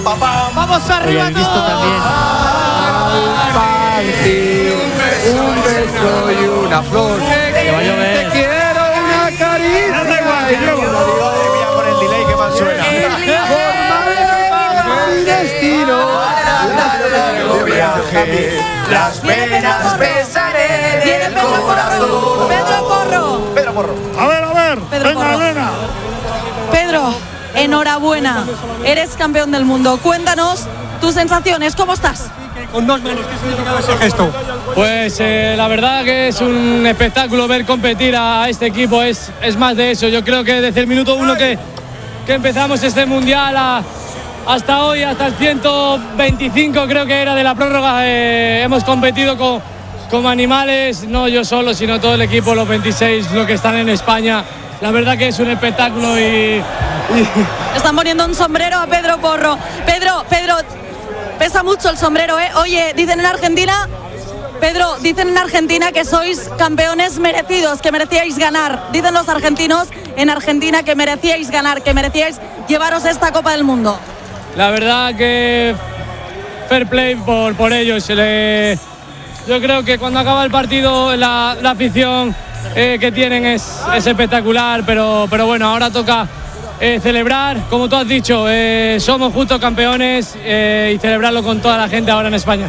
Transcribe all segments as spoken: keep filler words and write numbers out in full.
Vamos arriba Oye, visto todos. también. Un beso y una flor. Que va a llover. Te quiero una caricia. Nada igual, que llevo. Madre mía, con el delay que mal suena. Mi destino. Las penas pesaré Viene del Pedro Porro. corazón. Pedro Porro. Pedro Porro. A ver, a ver. Pedro Venga, Porro. Elena. Pedro, enhorabuena. Eres campeón del mundo. Cuéntanos tus sensaciones. ¿Cómo estás? Con dos manos, ¿qué significaba ese gesto? Pues eh, la verdad que es un espectáculo ver competir a este equipo, es, es más de eso. Yo creo que desde el minuto uno que, que empezamos este mundial a, hasta hoy, hasta el ciento veinticinco creo que era de la prórroga, eh, hemos competido con, como animales, no yo solo, sino todo el equipo, los veintiséis, los que están en España. La verdad que es un espectáculo y, y Están poniendo un sombrero a Pedro Porro. Pedro, Pedro, pesa mucho el sombrero, ¿eh? Oye, dicen en Argentina, Pedro, dicen en Argentina que sois campeones merecidos, que merecíais ganar. Dicen los argentinos en Argentina que merecíais ganar, que merecíais llevaros esta Copa del Mundo. la verdad que fair play por, por ellos. Le- yo creo que cuando acaba el partido la, la afición eh, que tienen es, es espectacular, pero, pero bueno, ahora toca eh, celebrar, como tú has dicho, eh, somos justos campeones eh, y celebrarlo con toda la gente ahora en España.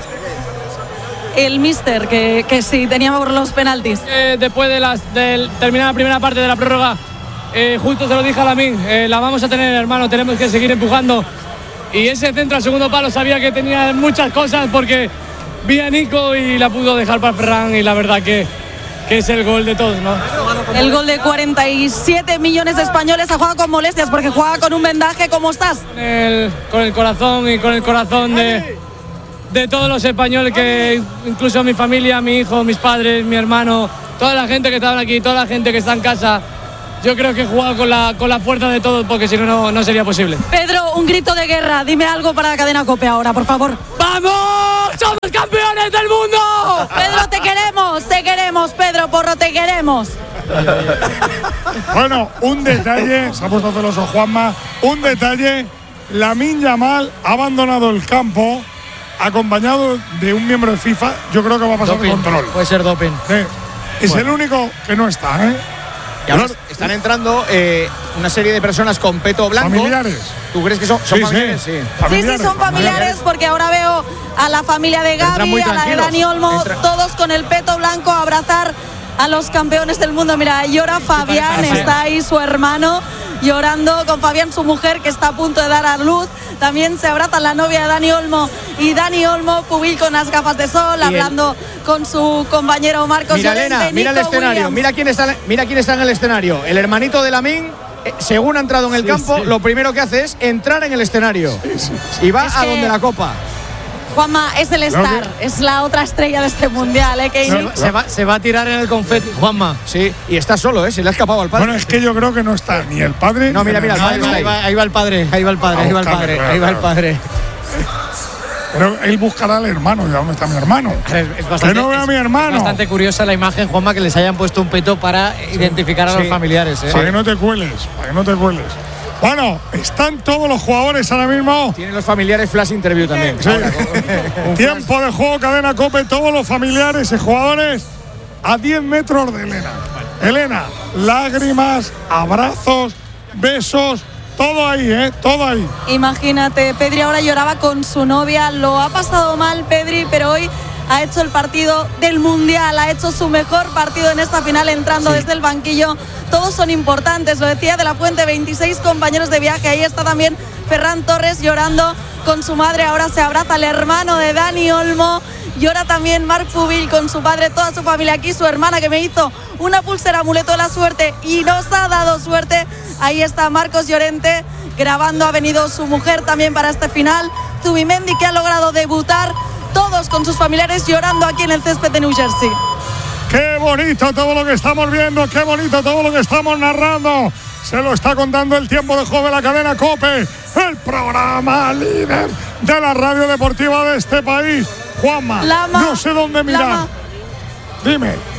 El míster, que, que sí, teníamos los penaltis. Eh, después de, las, de terminar la primera parte de la prórroga, eh, justo se lo dije a Lamine, eh, la vamos a tener, hermano, tenemos que seguir empujando. Y ese centro al segundo palo sabía que tenía muchas cosas porque vi a Nico y la pudo dejar para Ferran y la verdad que, que es el gol de todos, ¿no? El gol de cuarenta y siete millones de españoles. Ha jugado con molestias porque juega con un vendaje. ¿Cómo estás? Con el, con el corazón y con el corazón de, de todos los españoles, que incluso mi familia, mi hijo, mis padres, mi hermano, toda la gente que está aquí, toda la gente que está en casa. Yo creo que he jugado con la, con la fuerza de todos porque si no, no, no sería posible. Pedro, un grito de guerra. Dime algo para la cadena COPE ahora, por favor. ¡Vamos! ¡Somos campeones del mundo! Pedro, te queremos, te queremos, Pedro Porro, te queremos. Bueno, un detalle, se ha puesto celoso Juanma, un detalle, Lamine Yamal ha abandonado el campo acompañado de un miembro de FIFA, yo creo que va a pasar Doping. el control. Puede ser doping. Sí. Es el único que no está, ¿eh? Y ahora están entrando eh, una serie de personas con peto blanco. Familiares. ¿Tú crees que son, son Sí, familiares? sí. Sí. Sí, sí, Familiares, son familiares porque ahora veo a la familia de Entran Gaby, muy a la de tranquilos. Dani Olmo, Entra- todos con el peto blanco a abrazar a los campeones del mundo. Mira, llora Fabián, está ahí su hermano llorando con Fabián, su mujer, que está a punto de dar a luz. También se abrazan la novia de Dani Olmo y Dani Olmo, Pubil con las gafas de sol, Y el- hablando con su compañero Marcos Mira, Llorente, Elena, mira el Nico escenario. Williams. Mira quién, está, mira quién está en el escenario. El hermanito de Lamine, eh, según ha entrado en el campo, lo primero que hace es entrar en el escenario. Y va Es a que- donde la copa. Juanma, es el star, es la otra estrella de este mundial, ¿eh? Que Se va, se va- se va a tirar en el confeti, Juanma. Sí, y está solo, ¿eh? Se le ha escapado al padre. Bueno, es que yo creo que no está ni el padre. No, ni mira, el mira, el hermano. padre Ahí está va, ahí va el padre, ahí va el padre, A ahí va el buscarle, padre, claro, ahí va el claro. padre. Pero él buscará al hermano. ¿Y dónde está mi hermano? Es que no vea a mi hermano. Es bastante curiosa la imagen, Juanma, que les hayan puesto un peto para identificar a Sí. los familiares. ¿eh? Para que no te cueles, para que no te cueles. Bueno, están todos los jugadores ahora mismo. Tienen los familiares flash interview también. Sí. Ahora, con- un Tiempo de juego, cadena COPE, todos los familiares y jugadores a diez metros de Elena. Elena, lágrimas, abrazos, besos, todo ahí, ¿eh? Todo ahí. Imagínate, Pedri ahora lloraba con su novia, lo ha pasado mal Pedri, pero hoy ha hecho el partido del Mundial, ha hecho su mejor partido en esta final entrando desde el banquillo. Todos son importantes, lo decía De la Fuente, veintiséis compañeros de viaje, ahí está también Ferran Torres llorando con su madre, ahora se abraza el hermano de Dani Olmo, llora también Marc Pubil con su padre, toda su familia aquí, su hermana que me hizo una pulsera amuleto de la suerte y nos ha dado suerte. Ahí está Marcos Llorente grabando, ha venido su mujer también para este final, Zubimendi que ha logrado debutar, todos con sus familiares llorando aquí en el césped de New Jersey. Qué bonito todo lo que estamos viendo, qué bonito todo lo que estamos narrando. Se lo está contando el tiempo de juego de la cadena COPE, el programa líder de la radio deportiva de este país. Juanma, Lama, no sé dónde mirar. Lama. Dime.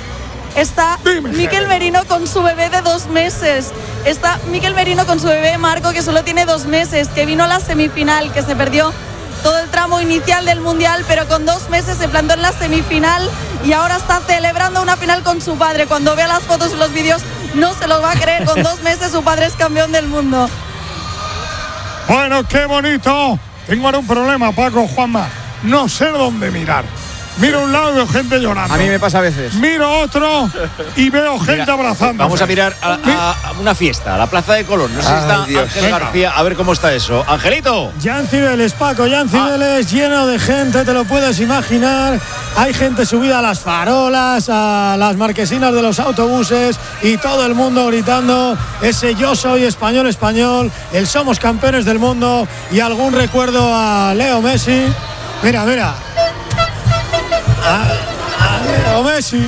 está Dime, Mikel Jerez. Merino con su bebé de dos meses. Está Mikel Merino con su bebé Marco, que solo tiene dos meses, que vino a la semifinal, que se perdió todo el tramo inicial del Mundial, pero con dos meses se plantó en la semifinal y ahora está celebrando una final con su padre. Cuando vea las fotos y los vídeos no se los va a creer. Con dos meses su padre es campeón del mundo. Bueno, qué bonito. Tengo ahora un problema, Paco, Juanma. No sé dónde mirar. Miro a un lado y veo gente llorando. A mí me pasa a veces. Miro otro y veo gente Mira, abrazando. Vamos a mirar a, a- a una fiesta, a la Plaza de Colón. No sé si Ay, está Dios. Ángel Venga. García. A ver cómo está eso. Angelito. Jan Cibeles, Paco, Jan Cibeles, lleno de gente, te lo puedes imaginar. Hay gente subida a las farolas, a las marquesinas de los autobuses y todo el mundo gritando ese yo soy español, español, el somos campeones del mundo y algún recuerdo a Leo Messi. Mira, mira. A, a Leo Messi.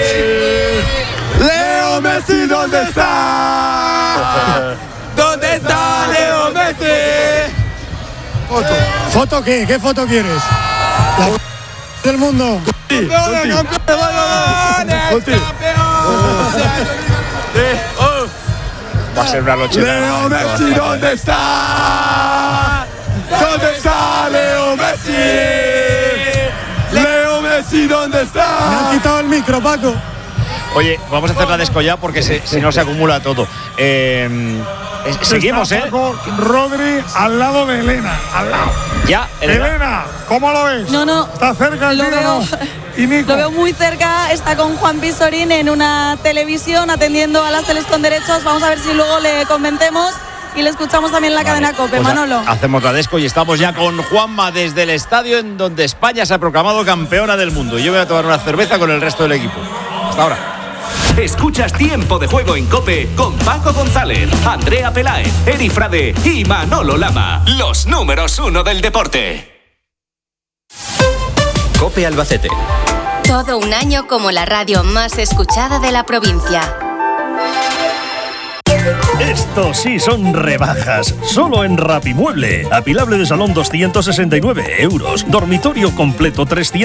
Leo Messi, ¿dónde está? ¿Dónde está Leo Messi? Foto. ¿Foto qué? ¿Qué foto quieres? La f- del mundo. Va a ser una noche. Leo Messi, ¿dónde está? ¿Dónde está Leo Messi? Leo Messi, ¿dónde Me han está? quitado el micro, Paco. Oye, vamos a hacer la descollá porque se- si no se acumula todo. Eh, eh, seguimos, Está ¿eh? Paco Rodri al lado de Elena. Al lado. Ya, Elena. Elena, ¿cómo lo ves? No, no. ¿Está cerca el Lo tío, veo, no? Y Nico. lo veo muy cerca. Está con Juan Pisorín en una televisión atendiendo a las teles con derechos. Vamos a ver si luego le convencemos y le escuchamos también en la cadena COPE. Pues Manolo. hacemos la desco y estamos ya con Juanma desde el estadio en donde España se ha proclamado campeona del mundo. Yo voy a tomar una cerveza con el resto del equipo. Hasta ahora. Escuchas Tiempo de Juego en COPE con Paco González, Andrea Peláez, Eri Frade y Manolo Lama. Los números uno del deporte. COPE Albacete. Todo un año como la radio más escuchada de la provincia. Esto sí son rebajas. Solo en Rapimueble. Apilable de salón doscientos sesenta y nueve euros. Dormitorio completo trescientos.